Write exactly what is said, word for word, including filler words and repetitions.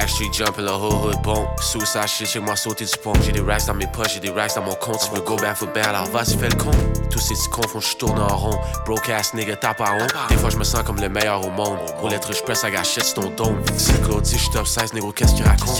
Backstreet jumping, le hood hood bon. Suicide shit, chez moi sauter du pont. J'ai des racks dans mes poches, j'ai des racks dans mon compte. Tu veux go back for bad, alors vas-y fais le con. Tous ces petits cons font je tourne en rond. Broke ass nigga tape à honte. Des fois je me sens comme le meilleur au monde. Pour l'être je presse à gâcher sur ton dôme. Si Claude dit je top seize, négro qu'est-ce qu'il raconte?